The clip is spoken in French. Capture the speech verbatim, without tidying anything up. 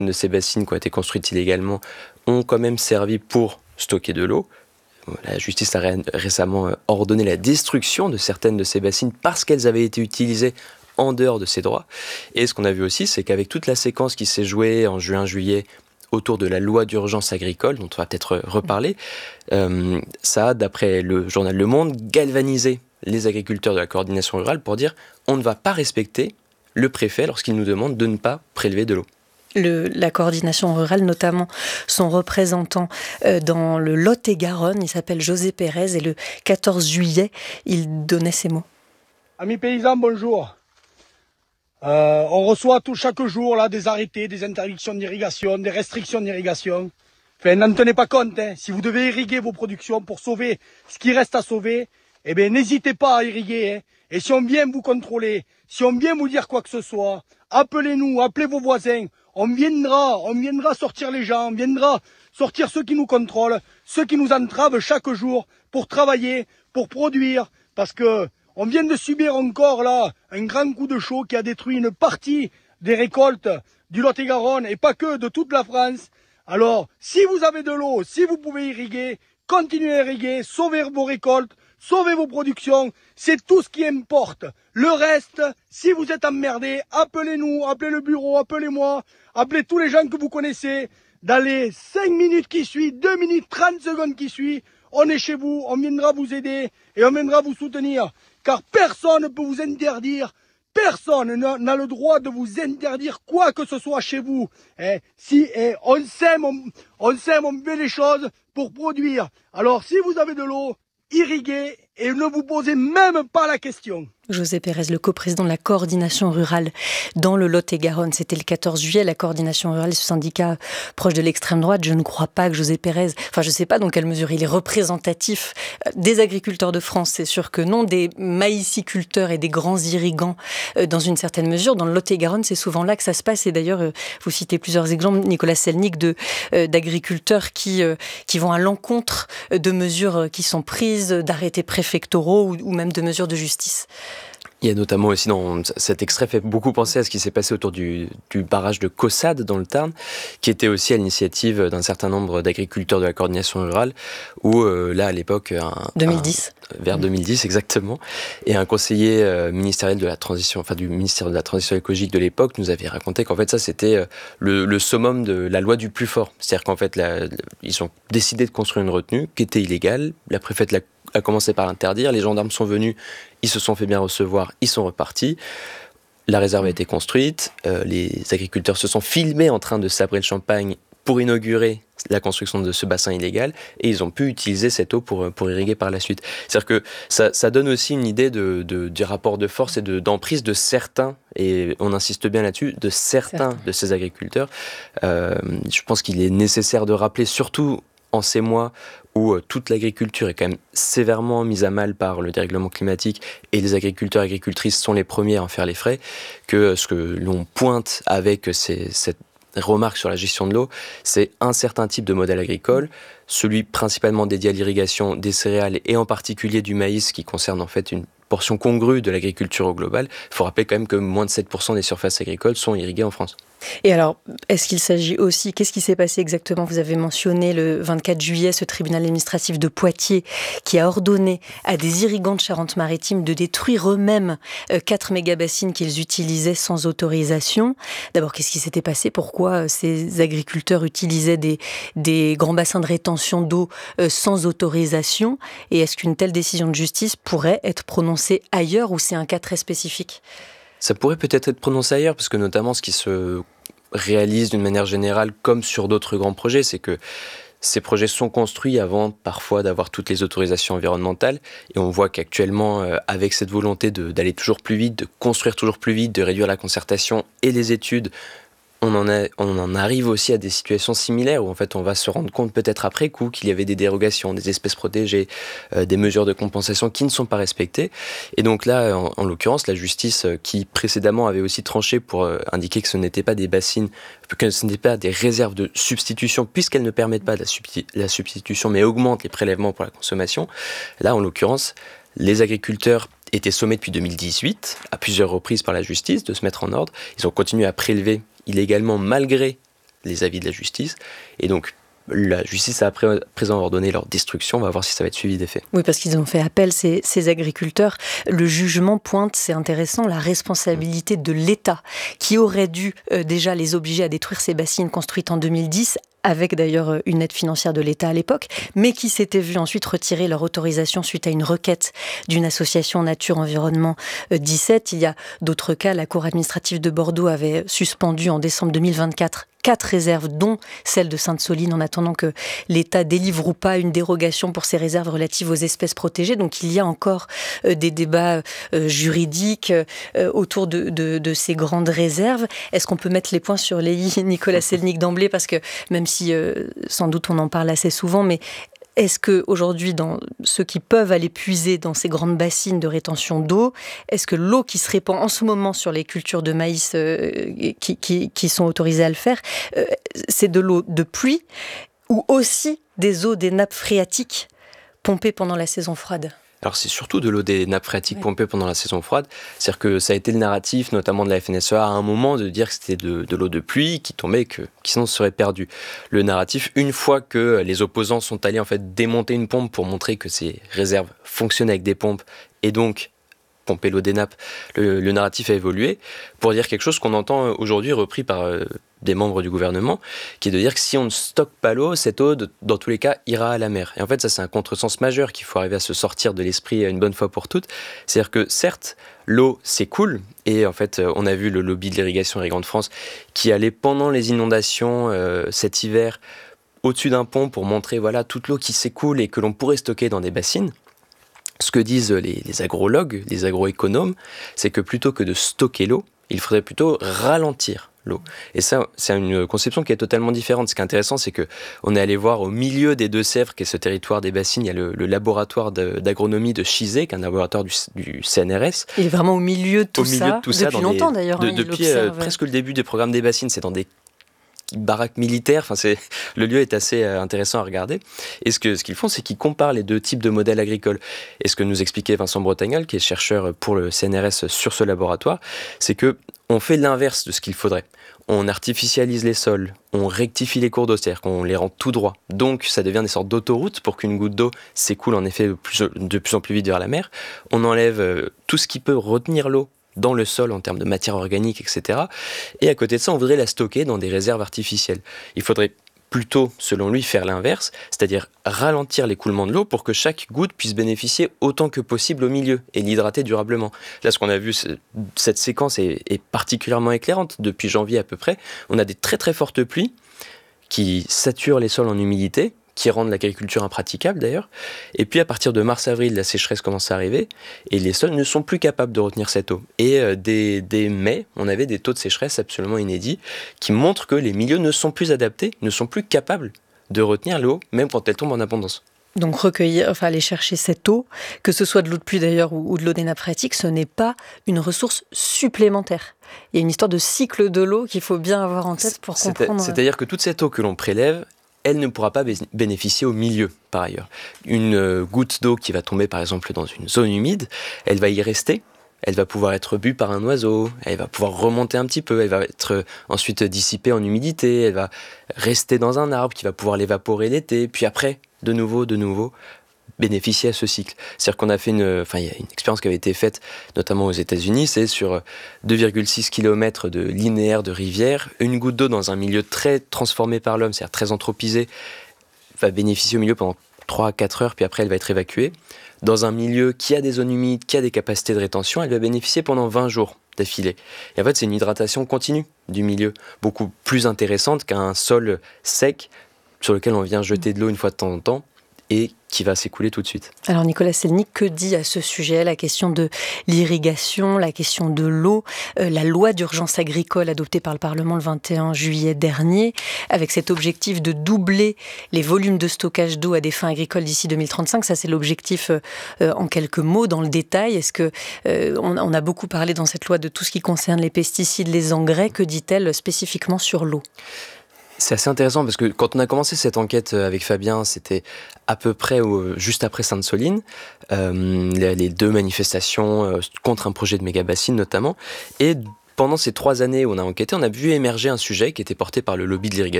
de ces bassines qui ont été construites illégalement ont quand même servi pour stocker de l'eau. La justice a ré- récemment ordonné la destruction de certaines de ces bassines parce qu'elles avaient été utilisées en dehors de ces droits. Et ce qu'on a vu aussi, c'est qu'avec toute la séquence qui s'est jouée en juin-juillet autour de la loi d'urgence agricole, dont on va peut-être reparler, euh, ça a, d'après le journal Le Monde, galvanisé les agriculteurs de la coordination rurale pour dire on ne va pas respecter le préfet lorsqu'il nous demande de ne pas prélever de l'eau. Le, la coordination rurale, notamment son représentant euh, dans le Lot-et-Garonne, il s'appelle José Pérez, et le quatorze juillet, il donnait ces mots. Amis paysans, bonjour. Euh, on reçoit tout chaque jour là des arrêtés, des interdictions d'irrigation, des restrictions d'irrigation. Enfin, n'en tenez pas compte. Hein. Si vous devez irriguer vos productions pour sauver ce qui reste à sauver, eh bien, n'hésitez pas à irriguer. Hein. Et si on vient vous contrôler, si on vient vous dire quoi que ce soit, appelez-nous, appelez vos voisins. On viendra, on viendra sortir les gens, on viendra sortir ceux qui nous contrôlent, ceux qui nous entravent chaque jour pour travailler, pour produire, parce que on vient de subir encore là un grand coup de chaud qui a détruit une partie des récoltes du Lot-et-Garonne et pas que de toute la France. Alors, si vous avez de l'eau, si vous pouvez irriguer, continuez à irriguer, sauvez vos récoltes, sauvez vos productions, c'est tout ce qui importe. Le reste, si vous êtes emmerdés, appelez-nous, appelez le bureau, appelez-moi, appelez tous les gens que vous connaissez. Dans les cinq minutes qui suivent, deux minutes, trente secondes qui suivent, on est chez vous, on viendra vous aider et on viendra vous soutenir. Car personne ne peut vous interdire, personne n'a le droit de vous interdire quoi que ce soit chez vous. Eh, si eh, on sème, on, on sème, on fait les choses pour produire. Alors si vous avez de l'eau, irriguez et ne vous posez même pas la question. José Pérez, le coprésident de la coordination rurale dans le Lot-et-Garonne. C'était le quatorze juillet, la coordination rurale, ce syndicat proche de l'extrême droite. Je ne crois pas que José Pérez, enfin je ne sais pas dans quelle mesure il est représentatif des agriculteurs de France, c'est sûr que non, des maïsiculteurs et des grands irrigants dans une certaine mesure. Dans le Lot-et-Garonne, c'est souvent là que ça se passe. Et d'ailleurs, vous citez plusieurs exemples, Nicolas Selnick, de, d'agriculteurs qui, qui vont à l'encontre de mesures qui sont prises, d'arrêtés préfectoraux ou, ou même de mesures de justice. Il y a notamment aussi dans cet extrait fait beaucoup penser à ce qui s'est passé autour du, du barrage de Caussade dans le Tarn, qui était aussi à l'initiative d'un certain nombre d'agriculteurs de la coordination rurale, où euh, là à l'époque un, deux mille dix un, vers deux mille dix exactement, et un conseiller euh, ministériel de la transition, enfin du ministère de la transition écologique de l'époque nous avait raconté qu'en fait ça c'était euh, le, le summum de la loi du plus fort, c'est-à-dire qu'en fait la, la, ils ont décidé de construire une retenue qui était illégale, la préfète l'a a commencé par l'interdire, les gendarmes sont venus, ils se sont fait bien recevoir, ils sont repartis, la réserve a été construite, euh, les agriculteurs se sont filmés en train de sabrer le champagne pour inaugurer la construction de ce bassin illégal, et ils ont pu utiliser cette eau pour, pour irriguer par la suite. C'est-à-dire que ça, ça donne aussi une idée de, de, du rapport de force et de, d'emprise de certains, et on insiste bien là-dessus, de certains, certains. de ces agriculteurs. Euh, je pense qu'il est nécessaire de rappeler, surtout en ces mois où euh, toute l'agriculture est quand même sévèrement mise à mal par le dérèglement climatique et les agriculteurs et agricultrices sont les premiers à en faire les frais, que euh, ce que l'on pointe avec ces, cette remarque sur la gestion de l'eau, c'est un certain type de modèle agricole, celui principalement dédié à l'irrigation des céréales et en particulier du maïs qui concerne en fait une portion congrue de l'agriculture au global. Il faut rappeler quand même que moins de sept pour cent des surfaces agricoles sont irriguées en France. Et alors, est-ce qu'il s'agit aussi, qu'est-ce qui s'est passé exactement ? Vous avez mentionné le vingt-quatre juillet, ce tribunal administratif de Poitiers qui a ordonné à des irrigants de Charente-Maritime de détruire eux-mêmes quatre mégabassines qu'ils utilisaient sans autorisation. D'abord, qu'est-ce qui s'était passé ? Pourquoi ces agriculteurs utilisaient des, des grands bassins de rétention d'eau sans autorisation ? Et est-ce qu'une telle décision de justice pourrait être prononcée ailleurs ou c'est un cas très spécifique ? Ça pourrait peut-être être prononcé ailleurs, parce que notamment ce qui se réalise d'une manière générale, comme sur d'autres grands projets, c'est que ces projets sont construits avant parfois d'avoir toutes les autorisations environnementales. Et on voit qu'actuellement, euh, avec cette volonté de, d'aller toujours plus vite, de construire toujours plus vite, de réduire la concertation et les études, on en, a, on en arrive aussi à des situations similaires où en fait on va se rendre compte peut-être après coup qu'il y avait des dérogations, des espèces protégées, euh, des mesures de compensation qui ne sont pas respectées. Et donc là, en, en l'occurrence, la justice euh, qui précédemment avait aussi tranché pour euh, indiquer que ce n'était pas des bassines, que ce n'était pas des réserves de substitution puisqu'elles ne permettent pas la, subti- la substitution mais augmentent les prélèvements pour la consommation. Là, en l'occurrence, les agriculteurs étaient sommés depuis deux mille dix-huit, à plusieurs reprises par la justice, de se mettre en ordre. Ils ont continué à prélever illégalement malgré les avis de la justice. Et donc, la justice a à présent ordonné leur destruction. On va voir si ça va être suivi des faits. Oui, parce qu'ils ont fait appel, ces, ces agriculteurs. Le jugement pointe, c'est intéressant, la responsabilité de l'État, qui aurait dû euh, déjà les obliger à détruire ces bassines construites en deux mille dix, avec d'ailleurs une aide financière de l'État à l'époque, mais qui s'était vu ensuite retirer leur autorisation suite à une requête d'une association Nature Environnement dix-sept. Il y a d'autres cas. La Cour administrative de Bordeaux avait suspendu en décembre deux mille vingt-quatre quatre réserves, dont celle de Sainte-Soline, en attendant que l'État délivre ou pas une dérogation pour ces réserves relatives aux espèces protégées. Donc il y a encore euh, des débats euh, juridiques euh, autour de, de, de ces grandes réserves. Est-ce qu'on peut mettre les points sur les i, Nicolas Selnick, d'emblée, parce que même si euh, sans doute on en parle assez souvent, mais est-ce qu'aujourd'hui, dans ceux qui peuvent aller puiser dans ces grandes bassines de rétention d'eau, est-ce que l'eau qui se répand en ce moment sur les cultures de maïs euh, qui, qui, qui sont autorisées à le faire, euh, c'est de l'eau de pluie ou aussi des eaux des nappes phréatiques pompées pendant la saison froide ? Alors c'est surtout de l'eau des nappes phréatiques ouais. pompées pendant la saison froide. C'est-à-dire que ça a été le narratif, notamment de la F N S E A, à un moment, de dire que c'était de, de l'eau de pluie qui tombait, que, qui sinon serait perdue. Le narratif, une fois que les opposants sont allés en fait démonter une pompe pour montrer que ces réserves fonctionnaient avec des pompes et donc pomper l'eau des nappes, le, le narratif a évolué pour dire quelque chose qu'on entend aujourd'hui repris par euh, des membres du gouvernement, qui est de dire que si on ne stocke pas l'eau, cette eau, de, dans tous les cas, ira à la mer. Et en fait, ça, c'est un contresens majeur qu'il faut arriver à se sortir de l'esprit une bonne fois pour toutes. C'est-à-dire que, certes, l'eau s'écoule, et en fait, on a vu le lobby de l'irrigation Irrigants de France qui allait, pendant les inondations euh, cet hiver, au-dessus d'un pont pour montrer voilà, toute l'eau qui s'écoule et que l'on pourrait stocker dans des bassines. Ce que disent les, les agrologues, les agroéconomes, c'est que plutôt que de stocker l'eau, il faudrait plutôt ralentir l'eau. Et ça, c'est une conception qui est totalement différente. Ce qui est intéressant, c'est qu'on est allé voir au milieu des Deux-Sèvres, qui est ce territoire des bassines, il y a le, le laboratoire de, d'agronomie de Chizé, qui est un laboratoire du, du C N R S. Il est vraiment au milieu de tout au milieu ça, de tout depuis ça, longtemps des, d'ailleurs. De, hein, depuis euh, presque le début des programmes des bassines, c'est dans des baraques militaires, enfin c'est, le lieu est assez euh, intéressant à regarder. Et ce, que, ce qu'ils font, c'est qu'ils comparent les deux types de modèles agricoles. Et ce que nous expliquait Vincent Bretagnol, qui est chercheur pour le C N R S sur ce laboratoire, c'est qu'on fait l'inverse de ce qu'il faudrait. On artificialise les sols, on rectifie les cours d'eau, c'est-à-dire qu'on les rend tout droits. Donc ça devient des sortes d'autoroutes pour qu'une goutte d'eau s'écoule en effet de plus, de plus en plus vite vers la mer. On enlève euh, tout ce qui peut retenir l'eau dans le sol en termes de matière organique, et cetera. Et à côté de ça, on voudrait la stocker dans des réserves artificielles. Il faudrait plutôt, selon lui, faire l'inverse, c'est-à-dire ralentir l'écoulement de l'eau pour que chaque goutte puisse bénéficier autant que possible au milieu et l'hydrater durablement. Là, ce qu'on a vu, cette séquence est, est particulièrement éclairante. Depuis janvier à peu près, on a des très très fortes pluies qui saturent les sols en humidité, qui rendent l'agriculture impraticable d'ailleurs. Et puis à partir de mars-avril, la sécheresse commence à arriver et les sols ne sont plus capables de retenir cette eau. Et euh, dès, dès mai, on avait des taux de sécheresse absolument inédits qui montrent que les milieux ne sont plus adaptés, ne sont plus capables de retenir l'eau, même quand elle tombe en abondance. Donc recueillir, enfin aller chercher cette eau, que ce soit de l'eau de pluie d'ailleurs ou, ou de l'eau des nappes phréatiques, ce n'est pas une ressource supplémentaire. Il y a une histoire de cycle de l'eau qu'il faut bien avoir en tête pour C'est, comprendre. C'est-à-dire que toute cette eau que l'on prélève, elle ne pourra pas bénéficier au milieu, par ailleurs. Une goutte d'eau qui va tomber, par exemple, dans une zone humide, elle va y rester, elle va pouvoir être bue par un oiseau, elle va pouvoir remonter un petit peu, elle va être ensuite dissipée en humidité, elle va rester dans un arbre qui va pouvoir l'évaporer l'été, puis après, de nouveau, de nouveau, bénéficier à ce cycle. C'est-à-dire qu'on a fait une, enfin, il y a une expérience qui avait été faite, notamment aux États-Unis, c'est sur deux virgule six kilomètres de linéaire de rivière, une goutte d'eau dans un milieu très transformé par l'homme, c'est-à-dire très anthropisé, va bénéficier au milieu pendant trois à quatre heures, puis après elle va être évacuée. Dans un milieu qui a des zones humides, qui a des capacités de rétention, elle va bénéficier pendant vingt jours d'affilée. Et en fait, c'est une hydratation continue du milieu, beaucoup plus intéressante qu'un sol sec sur lequel on vient jeter de l'eau une fois de temps en temps, et qui va s'écouler tout de suite. Alors Nicolas Selnick, que dit à ce sujet la question de l'irrigation, la question de l'eau, euh, la loi d'urgence agricole adoptée par le Parlement le vingt et un juillet dernier, avec cet objectif de doubler les volumes de stockage d'eau à des fins agricoles d'ici deux mille trente-cinq. Ça, c'est l'objectif euh, en quelques mots, dans le détail. Est-ce que euh, on, on a beaucoup parlé dans cette loi de tout ce qui concerne les pesticides, les engrais. Que dit-elle spécifiquement sur l'eau ? C'est assez intéressant parce que quand on a commencé cette enquête avec Fabien, c'était à peu près au, juste après Sainte-Soline, euh, les, les deux manifestations euh, contre un projet de méga-bassine notamment, et pendant ces trois années où on a enquêté, on a vu émerger un sujet qui était porté par le lobby de l'irrigation